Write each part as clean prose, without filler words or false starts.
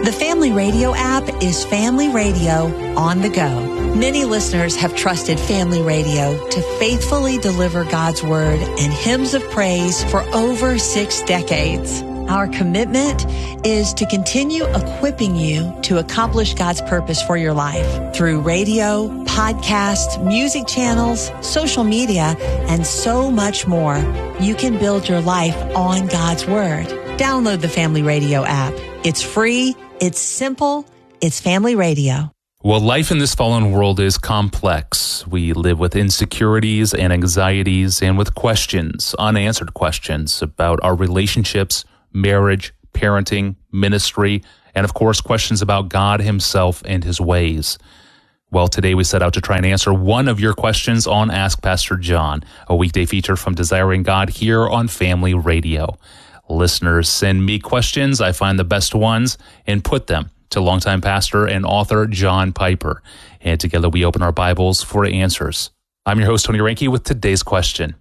The Family Radio app is Family Radio on the go. Many listeners have trusted Family Radio to faithfully deliver God's Word and hymns of praise for over 6 decades. Our commitment is to continue equipping you to accomplish God's purpose for your life through radio, podcasts, music channels, social media, and so much more. You can build your life on God's Word. Download the Family Radio app. It's free, it's simple, it's Family Radio. Well, life in this fallen world is complex. We live with insecurities and anxieties and with questions, unanswered questions about our relationships, marriage, parenting, ministry, and of course, questions about God himself and his ways. Well, today we set out to try and answer one of your questions on Ask Pastor John, a weekday feature from Desiring God here on Family Radio. Listeners send me questions. I find the best ones and put them to longtime pastor and author John Piper. And together we open our Bibles for answers. I'm your host, Tony Reinke, with today's question.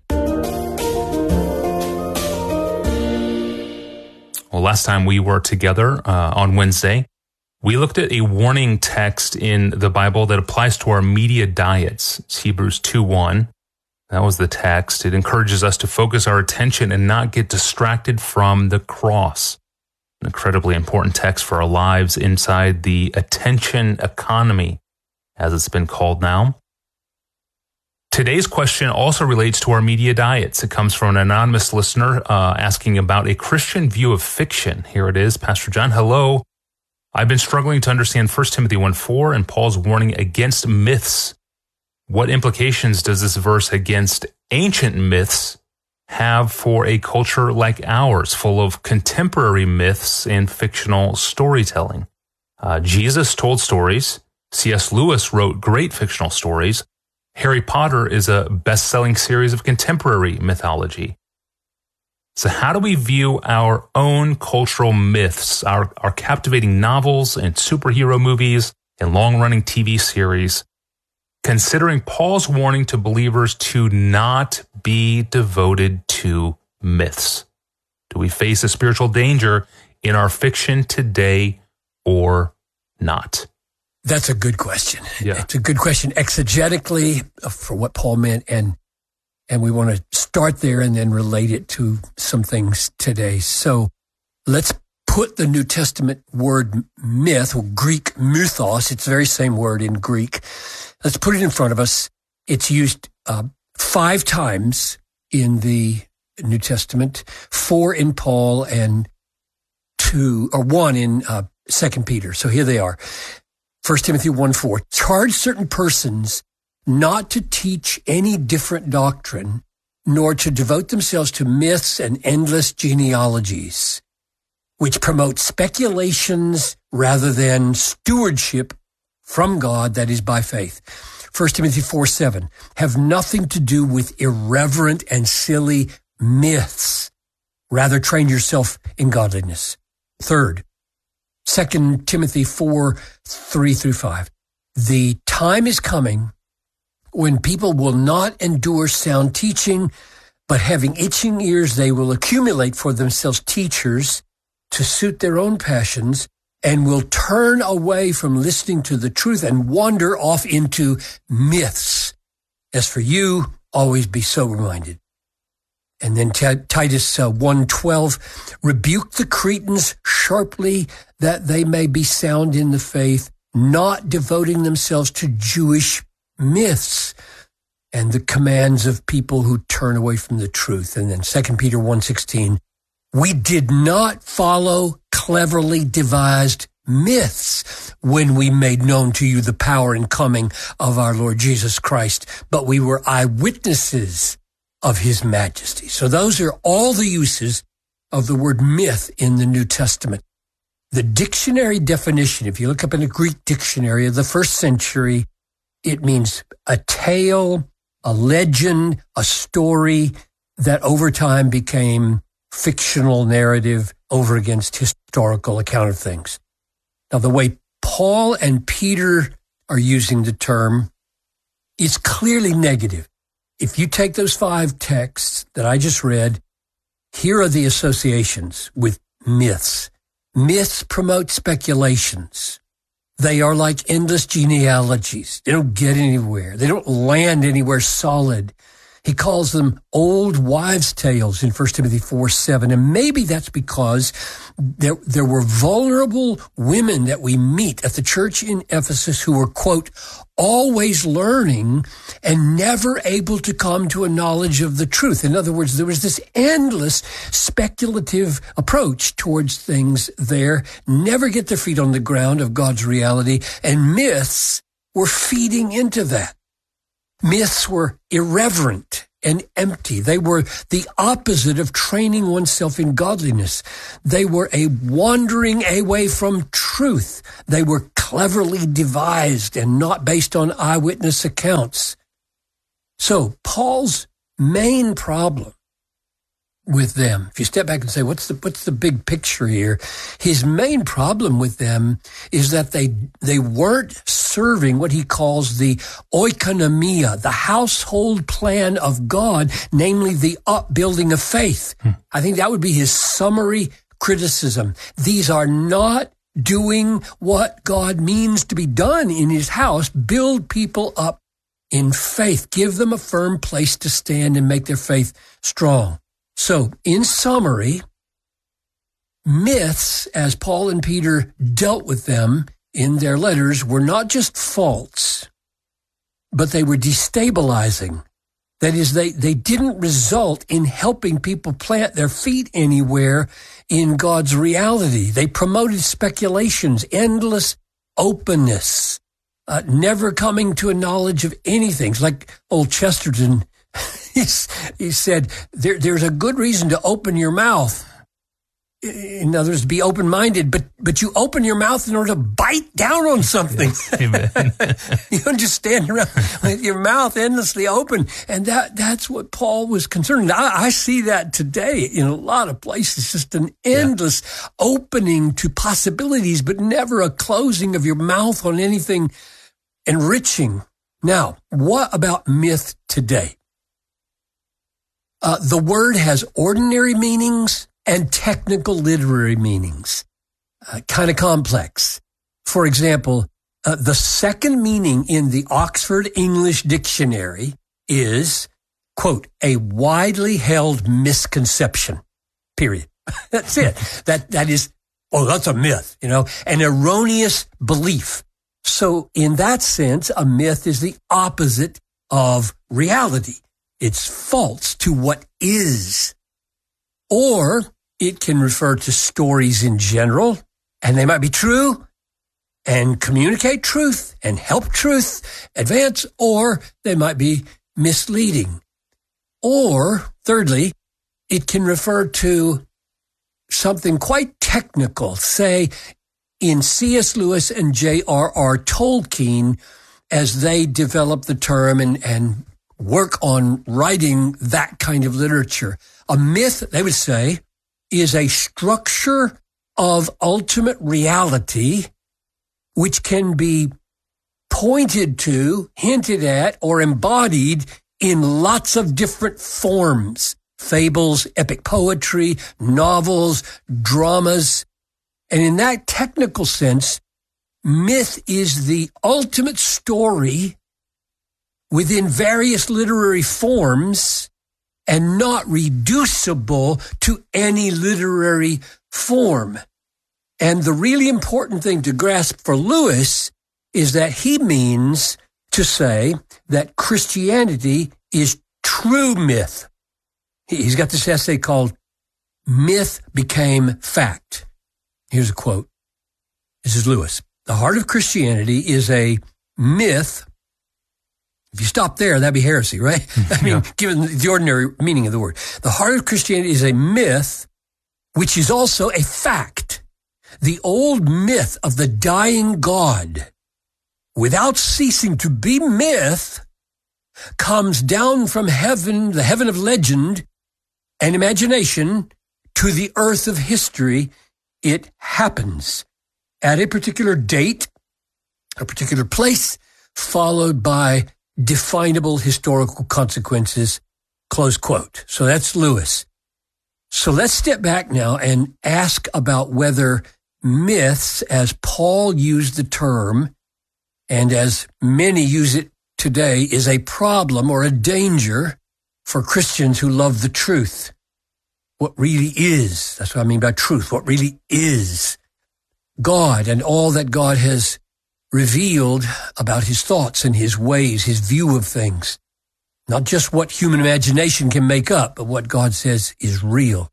Well, last time we were together on Wednesday, we looked at a warning text in the Bible that applies to our media diets. It's Hebrews 2:1. That was the text. It encourages us to focus our attention and not get distracted from the cross. An incredibly important text for our lives inside the attention economy, as it's been called now. Today's question also relates to our media diets. It comes from an anonymous listener asking about a Christian view of fiction. Here it is. Pastor John, hello. I've been struggling to understand 1 Timothy 1:4 and Paul's warning against myths. What implications does this verse against ancient myths have for a culture like ours, full of contemporary myths and fictional storytelling? Jesus told stories. C.S. Lewis wrote great fictional stories. Harry Potter is a best-selling series of contemporary mythology. So how do we view our own cultural myths, our captivating novels and superhero movies and long-running TV series, considering Paul's warning to believers to not be devoted to myths? Do we face a spiritual danger in our fiction today or not? That's a good question. Yeah. It's a good question exegetically for what Paul meant, and we want to start there and then relate it to some things today. So let's put the New Testament word myth, or Greek mythos, it's the very same word in Greek. Let's put it in front of us. It's used 5 times in the New Testament, 4 in Paul and 1 in 2 Peter. So here they are. 1 Timothy 1:4, charge certain persons not to teach any different doctrine, nor to devote themselves to myths and endless genealogies, which promote speculations rather than stewardship from God that is by faith. 1 Timothy 4:7, have nothing to do with irreverent and silly myths. Rather, train yourself in godliness. Third, 2 Timothy 4:3-5. The time is coming when people will not endure sound teaching, but having itching ears, they will accumulate for themselves teachers to suit their own passions, and will turn away from listening to the truth and wander off into myths. As for you, always be sober-minded. And then Titus 1:12, rebuke the Cretans sharply that they may be sound in the faith, not devoting themselves to Jewish myths and the commands of people who turn away from the truth. And then 2 Peter 1:16, we did not follow cleverly devised myths when we made known to you the power and coming of our Lord Jesus Christ, but we were eyewitnesses of his majesty. So those are all the uses of the word myth in the New Testament. The dictionary definition, if you look up in a Greek dictionary of the 1st century, it means a tale, a legend, a story that over time became fictional narrative over against historical account of things. Now, the way Paul and Peter are using the term is clearly negative. If you take those 5 texts that I just read, here are the associations with myths. Myths promote speculations. They are like endless genealogies. They don't get anywhere. They don't land anywhere solid. He calls them old wives' tales in 1 Timothy 4:7. And maybe that's because there were vulnerable women that we meet at the church in Ephesus who were, quote, always learning and never able to come to a knowledge of the truth. In other words, there was this endless speculative approach towards things there, never get their feet on the ground of God's reality, and myths were feeding into that. Myths were irreverent and empty. They were the opposite of training oneself in godliness. They were a wandering away from truth. They were cleverly devised and not based on eyewitness accounts. So Paul's main problem with them, if you step back and say, what's the big picture here? His main problem with them is that they weren't serving what he calls the oikonomia, the household plan of God, namely the upbuilding of faith. I think that would be his summary criticism. These are not doing what God means to be done in his house. Build people up in faith. Give them a firm place to stand and make their faith strong. So, in summary, myths, as Paul and Peter dealt with them in their letters, were not just false, but they were destabilizing. That is, they didn't result in helping people plant their feet anywhere in God's reality. They promoted speculations, endless openness, never coming to a knowledge of anything. It's like old Chesterton. He said, there's a good reason to open your mouth. In other words, be open-minded, but you open your mouth in order to bite down on something. Yes, amen. You don't just stand around with your mouth endlessly open. And that's what Paul was concerned. I see that today in a lot of places, just an endless opening to possibilities, but never a closing of your mouth on anything enriching. Now, what about myth today? The word has ordinary meanings and technical literary meanings, kind of complex. For example, the second meaning in the Oxford English Dictionary is, quote, a widely held misconception, period. That's it. That is, that's a myth, an erroneous belief. So in that sense, a myth is the opposite of reality. It's false to what is. Or it can refer to stories in general, and they might be true and communicate truth and help truth advance, or they might be misleading. Or, thirdly, it can refer to something quite technical, say in C.S. Lewis and J.R.R. Tolkien, as they develop the term and work on writing that kind of literature. A myth, they would say, is a structure of ultimate reality which can be pointed to, hinted at, or embodied in lots of different forms. Fables, epic poetry, novels, dramas. And in that technical sense, myth is the ultimate story within various literary forms and not reducible to any literary form. And the really important thing to grasp for Lewis is that he means to say that Christianity is true myth. He's got this essay called Myth Became Fact. Here's a quote. This is Lewis. The heart of Christianity is a myth. If you stop there, that'd be heresy, right? I mean, given the ordinary meaning of the word. The heart of Christianity is a myth, which is also a fact. The old myth of the dying God, without ceasing to be myth, comes down from heaven, the heaven of legend and imagination, to the earth of history. It happens at a particular date, a particular place, followed by definable historical consequences, close quote. So that's Lewis. So let's step back now and ask about whether myths, as Paul used the term, and as many use it today, is a problem or a danger for Christians who love the truth. What really is, that's what I mean by truth, what really is God and all that God has revealed about his thoughts and his ways, his view of things. Not just what human imagination can make up, but what God says is real.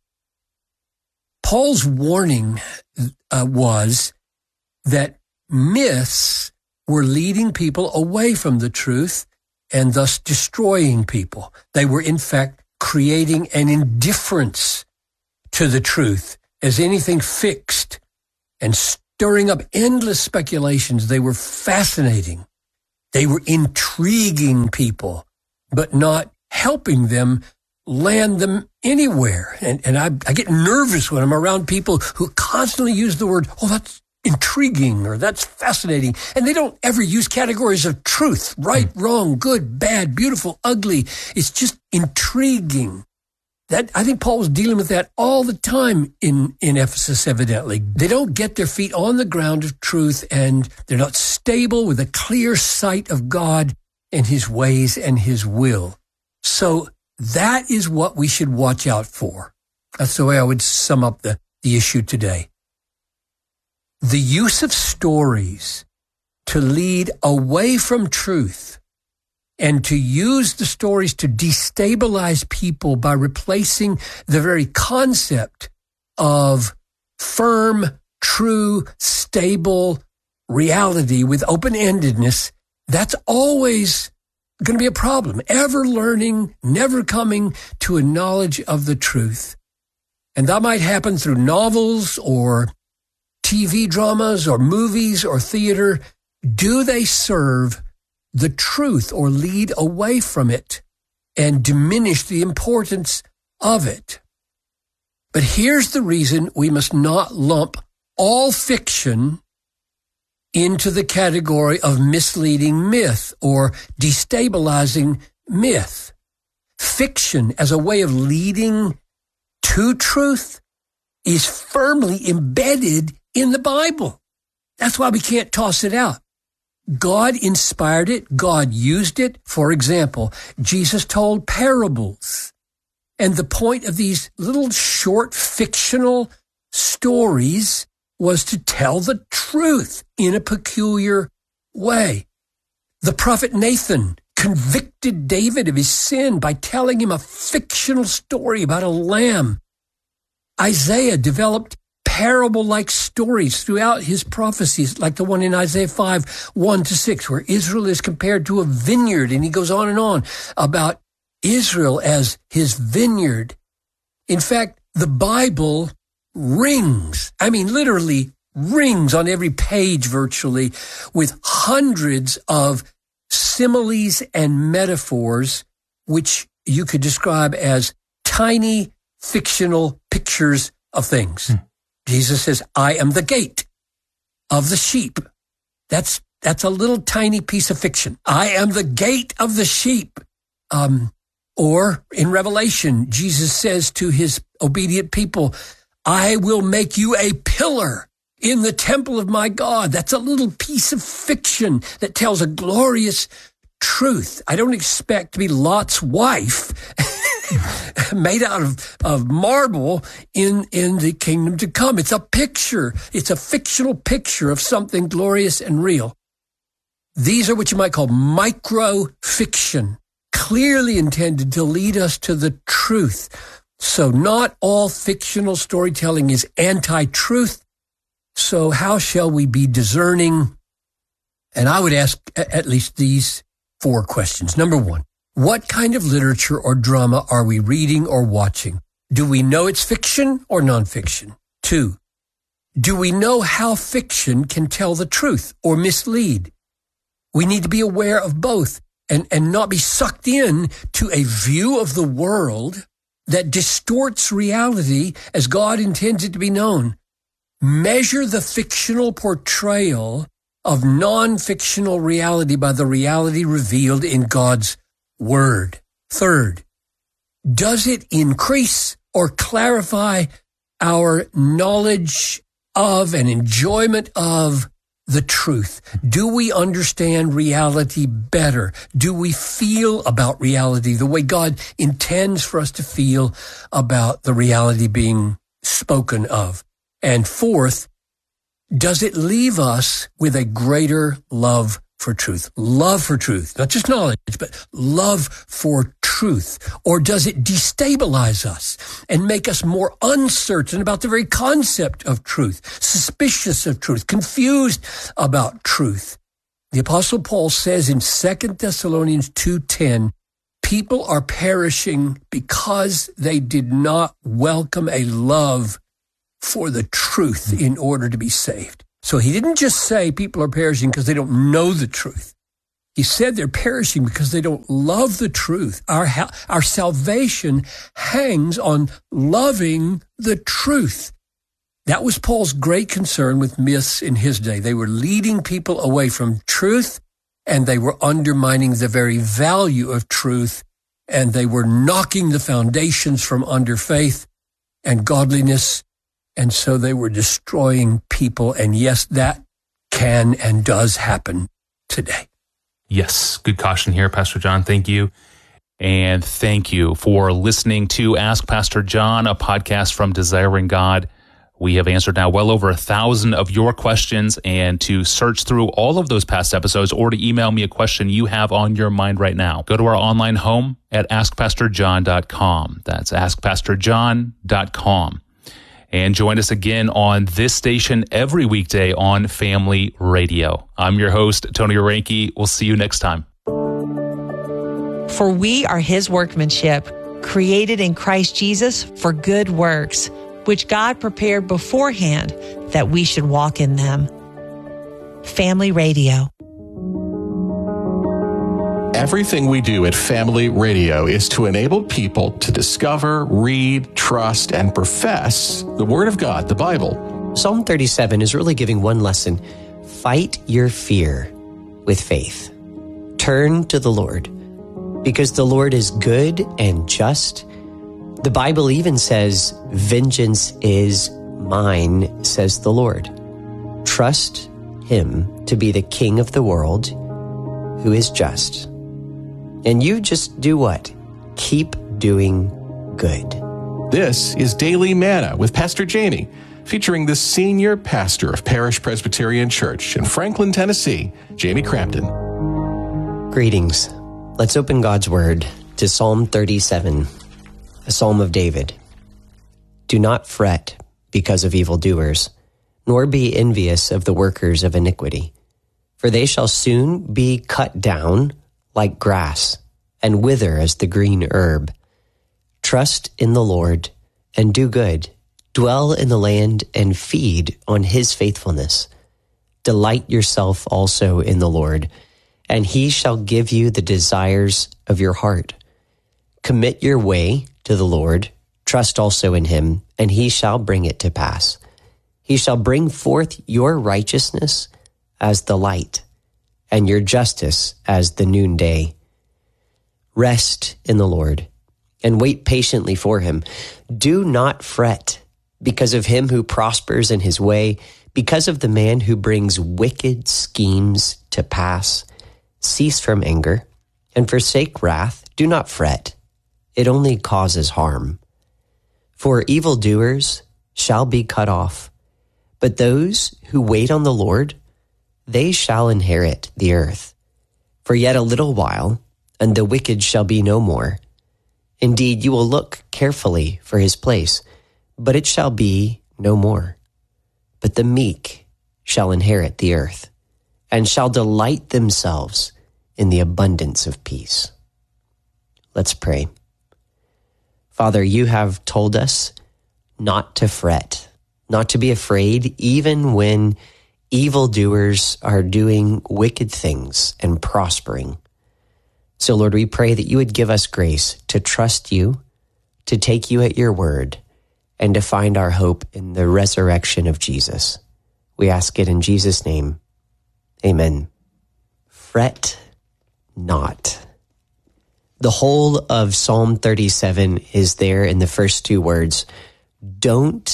Paul's warning was that myths were leading people away from the truth and thus destroying people. They were, in fact, creating an indifference to the truth as anything fixed and stirring up endless speculations. They were fascinating. They were intriguing people, but not helping them land them anywhere. And I get nervous when I'm around people who constantly use the word, oh, that's intriguing, or that's fascinating. And they don't ever use categories of truth, right, wrong, good, bad, beautiful, ugly. It's just intriguing. That I think Paul was dealing with that all the time in Ephesus, evidently. They don't get their feet on the ground of truth, and they're not stable with a clear sight of God and his ways and his will. So that is what we should watch out for. That's the way I would sum up the issue today. The use of stories to lead away from truth and to use the stories to destabilize people by replacing the very concept of firm, true, stable reality with open-endedness, that's always going to be a problem. Ever learning, never coming to a knowledge of the truth. And that might happen through novels or TV dramas or movies or theater. Do they serve the truth or lead away from it and diminish the importance of it? But here's the reason we must not lump all fiction into the category of misleading myth or destabilizing myth. Fiction as a way of leading to truth is firmly embedded in the Bible. That's why we can't toss it out. God inspired it. God used it. For example, Jesus told parables. And the point of these little short fictional stories was to tell the truth in a peculiar way. The prophet Nathan convicted David of his sin by telling him a fictional story about a lamb. Isaiah developed parable-like stories throughout his prophecies, like the one in Isaiah 5, 1-6, where Israel is compared to a vineyard, and he goes on and on about Israel as his vineyard. In fact, the Bible rings, literally rings on every page virtually, with hundreds of similes and metaphors, which you could describe as tiny fictional pictures of things. Jesus says, I am the gate of the sheep. That's a little tiny piece of fiction. I am the gate of the sheep. Or in Revelation, Jesus says to his obedient people, I will make you a pillar in the temple of my God. That's a little piece of fiction that tells a glorious truth. I don't expect to be Lot's wife made out of marble in the kingdom to come. It's a picture. It's a fictional picture of something glorious and real. These are what you might call micro-fiction, clearly intended to lead us to the truth. So not all fictional storytelling is anti-truth. So how shall we be discerning? And I would ask at least these 4 questions. Number 1, what kind of literature or drama are we reading or watching? Do we know it's fiction or nonfiction? 2, do we know how fiction can tell the truth or mislead? We need to be aware of both and not be sucked in to a view of the world that distorts reality as God intends it to be known. Measure the fictional portrayal of non-fictional reality by the reality revealed in God's Word. 3rd, does it increase or clarify our knowledge of and enjoyment of the truth? Do we understand reality better? Do we feel about reality the way God intends for us to feel about the reality being spoken of? And fourth, does it leave us with a greater love for truth? Love for truth, not just knowledge, but love for truth. Or does it destabilize us and make us more uncertain about the very concept of truth, suspicious of truth, confused about truth? The Apostle Paul says in 2 Thessalonians 2:10, people are perishing because they did not welcome a love for the truth in order to be saved. So he didn't just say people are perishing because they don't know the truth. He said they're perishing because they don't love the truth. Our salvation hangs on loving the truth. That was Paul's great concern with myths in his day. They were leading people away from truth, and they were undermining the very value of truth, and they were knocking the foundations from under faith and godliness. And so they were destroying people. And yes, that can and does happen today. Yes, good caution here, Pastor John. Thank you. And thank you for listening to Ask Pastor John, a podcast from Desiring God. We have answered now well over 1,000 of your questions. And to search through all of those past episodes or to email me a question you have on your mind right now, go to our online home at askpastorjohn.com. That's askpastorjohn.com. And join us again on this station every weekday on Family Radio. I'm your host, Tony Orenke. We'll see you next time. For we are his workmanship, created in Christ Jesus for good works, which God prepared beforehand that we should walk in them. Family Radio. Everything we do at Family Radio is to enable people to discover, read, trust, and profess the Word of God, the Bible. Psalm 37 is really giving one lesson. Fight your fear with faith. Turn to the Lord, because the Lord is good and just. The Bible even says, vengeance is mine, says the Lord. Trust him to be the King of the world, who is just. And you just do what? Keep doing good. This is Daily Manna with Pastor Jamie, featuring the senior pastor of Parish Presbyterian Church in Franklin, Tennessee, Jamie Crampton. Greetings. Let's open God's Word to Psalm 37, a psalm of David. Do not fret because of evildoers, nor be envious of the workers of iniquity, for they shall soon be cut down like grass, and wither as the green herb. Trust in the Lord and do good. Dwell in the land and feed on his faithfulness. Delight yourself also in the Lord, and he shall give you the desires of your heart. Commit your way to the Lord. Trust also in him, and he shall bring it to pass. He shall bring forth your righteousness as the light, and your justice as the noonday. Rest in the Lord, and wait patiently for him. Do not fret because of him who prospers in his way, because of the man who brings wicked schemes to pass. Cease from anger, and forsake wrath. Do not fret. It only causes harm. For evildoers shall be cut off, but those who wait on the Lord, they shall inherit the earth. For yet a little while, and the wicked shall be no more. Indeed, you will look carefully for his place, but it shall be no more. But the meek shall inherit the earth, and shall delight themselves in the abundance of peace. Let's pray. Father, you have told us not to fret, not to be afraid, even when evildoers are doing wicked things and prospering. So, Lord, we pray that you would give us grace to trust you, to take you at your word, and to find our hope in the resurrection of Jesus. We ask it in Jesus' name. Amen. Fret not. The whole of Psalm 37 is there in the first two words. Don't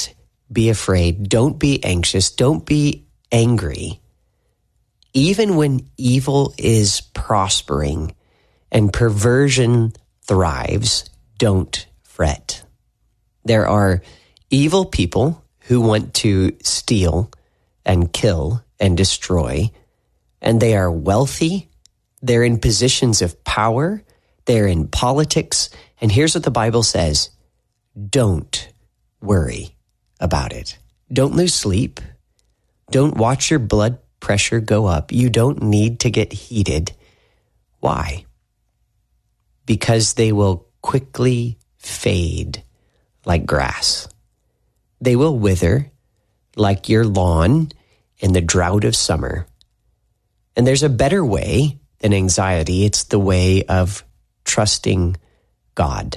be afraid. Don't be anxious. Don't be angry. Even when evil is prospering and perversion thrives, don't fret. There are evil people who want to steal and kill and destroy, and they are wealthy. They're in positions of power. They're in politics. And here's what the Bible says: don't worry about it. Don't lose sleep. Don't watch your blood pressure go up. You don't need to get heated. Why? Because they will quickly fade like grass. They will wither like your lawn in the drought of summer. And there's a better way than anxiety. It's the way of trusting God.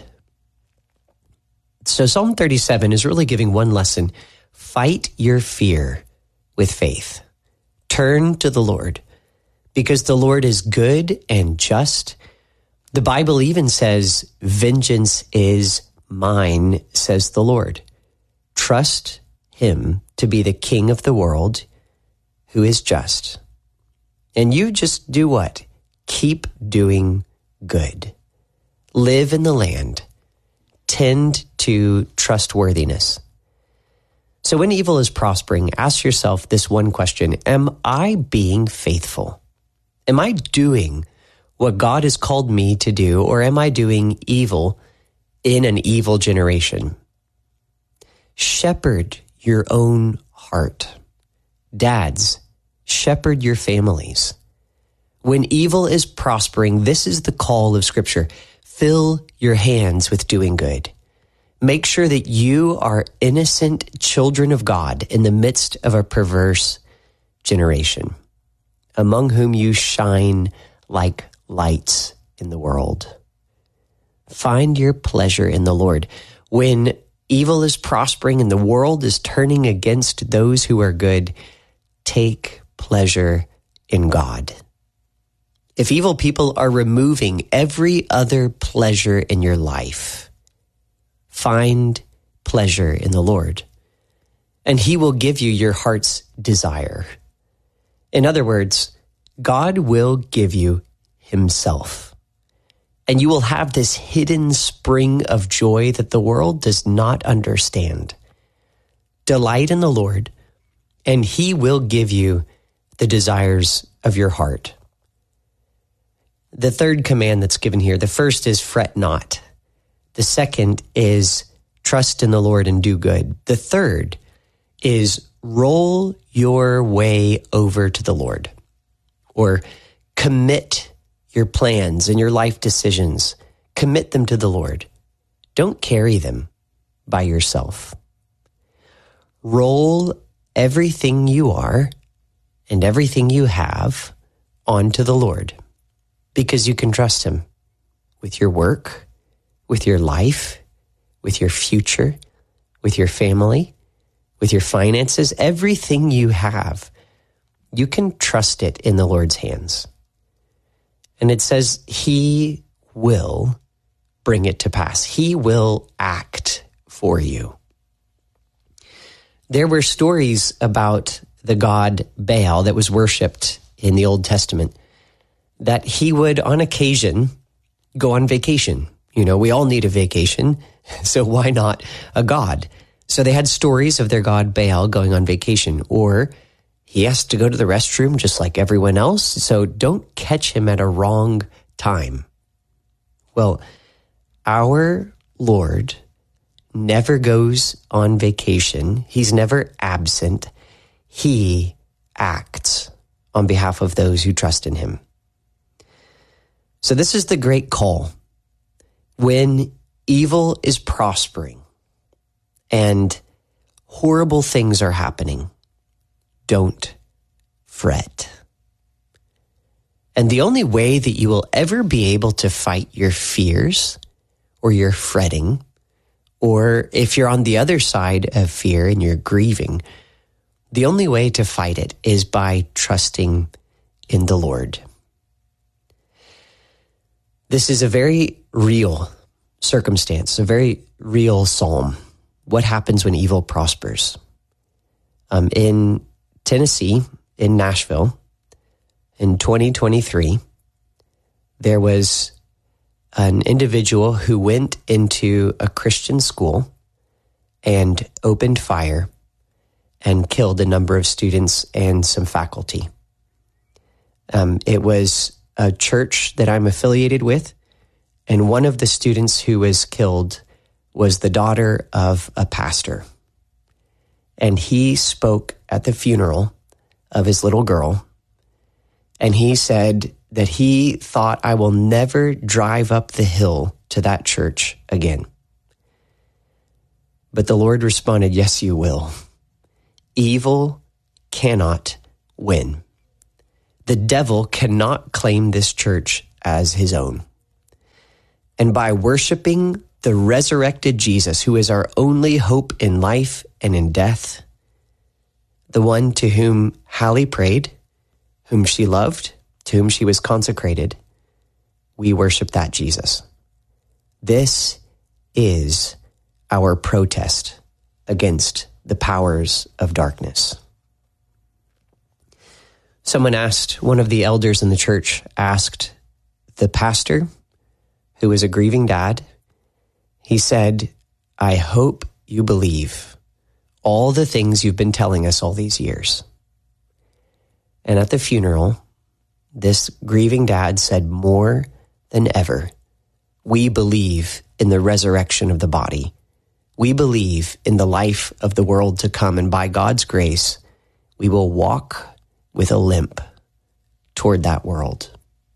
So Psalm 37 is really giving one lesson. Fight your fear with faith. Turn to the Lord, because the Lord is good and just. The Bible even says, vengeance is mine, says the Lord. Trust him to be the king of the world who is just. And you just do what? Keep doing good. Live in the land. Tend to trustworthiness. So when evil is prospering, ask yourself this one question: am I being faithful? Am I doing what God has called me to do, or am I doing evil in an evil generation? Shepherd your own heart. Dads, shepherd your families. When evil is prospering, this is the call of Scripture. Fill your hands with doing good. Make sure that you are innocent children of God in the midst of a perverse generation, among whom you shine like lights in the world. Find your pleasure in the Lord. When evil is prospering and the world is turning against those who are good, take pleasure in God. If evil people are removing every other pleasure in your life, find pleasure in the Lord, and he will give you your heart's desire. In other words, God will give you himself, and you will have this hidden spring of joy that the world does not understand. Delight in the Lord, and he will give you the desires of your heart. The third command that's given here, the first is fret not. The second is trust in the Lord and do good. The third is roll your way over to the Lord, or commit your plans and your life decisions. Commit them to the Lord. Don't carry them by yourself. Roll everything you are and everything you have onto the Lord, because you can trust him with your work, with your life, with your future, with your family, with your finances. Everything you have, you can trust it in the Lord's hands. And it says he will bring it to pass. He will act for you. There were stories about the god Baal that was worshipped in the Old Testament, that he would on occasion go on vacation. You know, we all need a vacation, so why not a god? So they had stories of their god Baal going on vacation, or he has to go to the restroom just like everyone else, so don't catch him at a wrong time. Well, our Lord never goes on vacation. He's never absent. He acts on behalf of those who trust in him. So this is the great call. When evil is prospering and horrible things are happening, don't fret. And the only way that you will ever be able to fight your fears or your fretting, or if you're on the other side of fear and you're grieving, the only way to fight it is by trusting in the Lord. This is a very real circumstance, a very real psalm. what happens when evil prospers. In Tennessee, in Nashville, in 2023, there was an individual who went into a Christian school and opened fire and killed a number of students and some faculty. It was a church that I'm affiliated with, and one of the students who was killed was the daughter of a pastor. And he spoke at the funeral of his little girl, and he said that he thought, I will never drive up the hill to that church again. But the Lord responded, yes, you will. Evil cannot win. The devil cannot claim this church as his own. And by worshiping the resurrected Jesus, who is our only hope in life and in death, the one to whom Hallie prayed, whom she loved, to whom she was consecrated, we worship that Jesus. This is our protest against the powers of darkness. Someone asked, one of the elders in the church asked the pastor, who was a grieving dad, he said, I hope you believe all the things you've been telling us all these years. And at the funeral, this grieving dad said, more than ever, we believe in the resurrection of the body. We believe in the life of the world to come, and by God's grace, we will walk with a limp toward that world.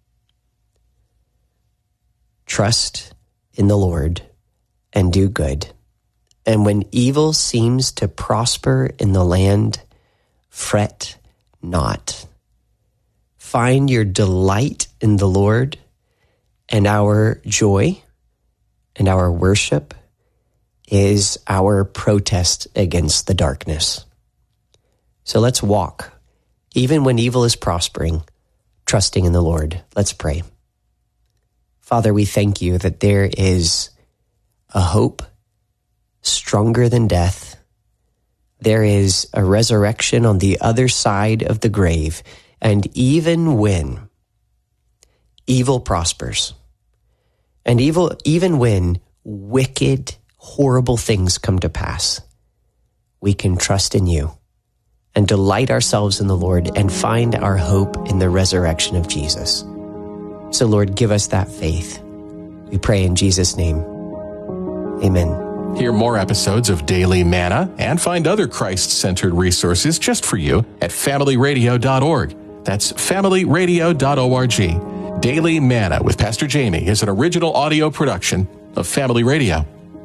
Trust in the Lord and do good. And when evil seems to prosper in the land, fret not. Find your delight in the Lord, and our joy and our worship is our protest against the darkness. So let's walk, even when evil is prospering, trusting in the Lord. Let's pray. Father, we thank you that there is a hope stronger than death. There is a resurrection on the other side of the grave. And even when evil prospers, and even when wicked, horrible things come to pass, we can trust in you and delight ourselves in the Lord and find our hope in the resurrection of Jesus. So, Lord, give us that faith. We pray in Jesus' name. Amen. Hear more episodes of Daily Manna and find other Christ-centered resources just for you at familyradio.org. That's familyradio.org. Daily Manna with Pastor Jamie is an original audio production of Family Radio.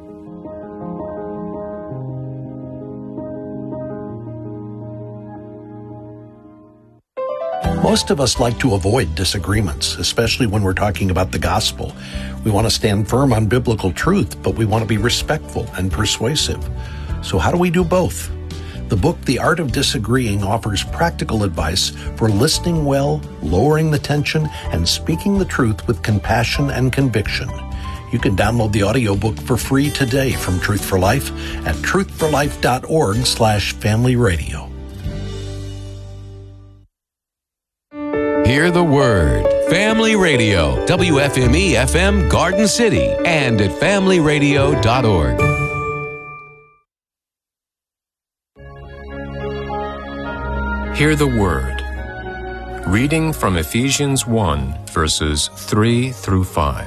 Most of us like to avoid disagreements, especially when we're talking about the gospel. We want to stand firm on biblical truth, but we want to be respectful and persuasive. So how do we do both? The book, The Art of Disagreeing, offers practical advice for listening well, lowering the tension, and speaking the truth with compassion and conviction. You can download the audiobook for free today from Truth for Life at truthforlife.org/familyradio. Hear the word. Family Radio, WFME-FM Garden City, and at familyradio.org. Hear the word. Reading from Ephesians 1, verses 3 through 5.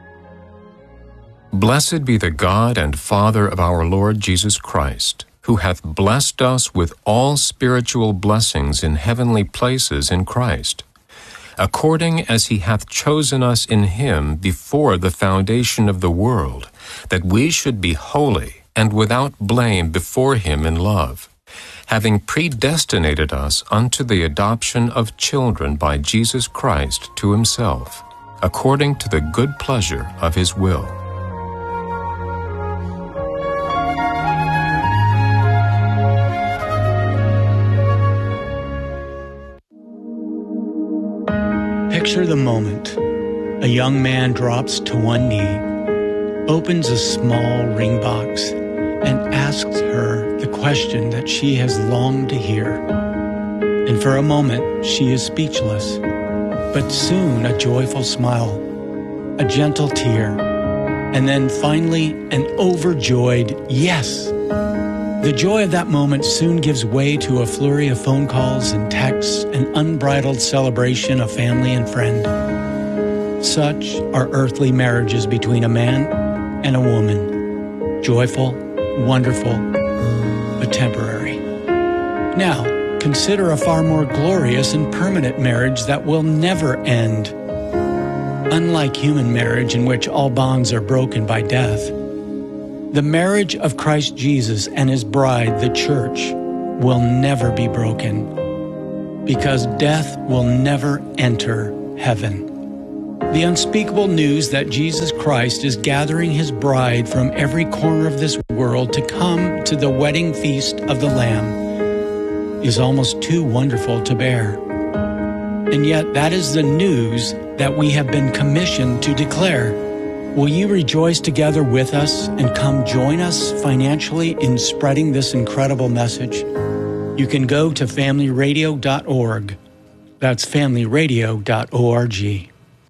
Blessed be the God and Father of our Lord Jesus Christ, who hath blessed us with all spiritual blessings in heavenly places in Christ, according as he hath chosen us in him before the foundation of the world, that we should be holy and without blame before him in love, having predestinated us unto the adoption of children by Jesus Christ to himself, according to the good pleasure of his will. Picture the moment. A young man drops to one knee, opens a small ring box, and asks her the question that she has longed to hear. And for a moment, she is speechless. But soon a joyful smile, a gentle tear, and then finally an overjoyed yes. The joy of that moment soon gives way to a flurry of phone calls and texts, an unbridled celebration of family and friend. Such are earthly marriages between a man and a woman. Joyful, wonderful, but temporary. Now, consider a far more glorious and permanent marriage that will never end. Unlike human marriage, in which all bonds are broken by death, the marriage of Christ Jesus and His bride, the church, will never be broken, because death will never enter heaven. The unspeakable news that Jesus Christ is gathering His bride from every corner of this world to come to the wedding feast of the Lamb is almost too wonderful to bear. And yet that is the news that we have been commissioned to declare. Will you rejoice together with us and come join us financially in spreading this incredible message? You can go to familyradio.org. That's familyradio.org.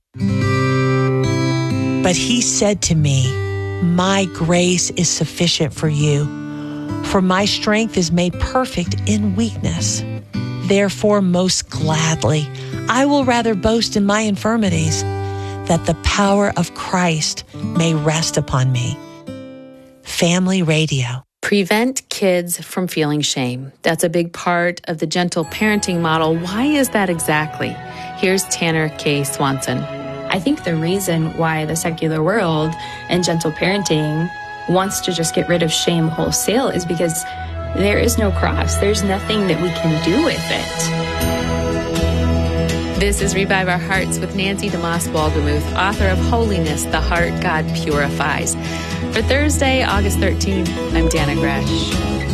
But He said to me, "My grace is sufficient for you, for my strength is made perfect in weakness. Therefore, most gladly, I will rather boast in my infirmities, that the power of Christ may rest upon me." Family Radio. Prevent kids from feeling shame. That's a big part of the gentle parenting model. Why is that exactly? Here's Tanner K. Swanson. I think the reason why the secular world and gentle parenting wants to just get rid of shame wholesale is because there is no cross. There's nothing that we can do with it. This is Revive Our Hearts with Nancy DeMoss Waldemuth, author of Holiness, the Heart God Purifies. For Thursday, August 13th, I'm Dana Gresh.